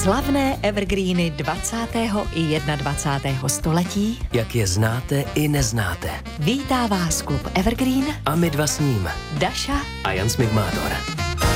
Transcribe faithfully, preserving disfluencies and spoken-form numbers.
Slavné evergreeny dvacátého i dvacátého prvního století, jak je znáte i neznáte. Vítá vás klub Evergreen A my dva s ním. Daša a Jan Smigmátor.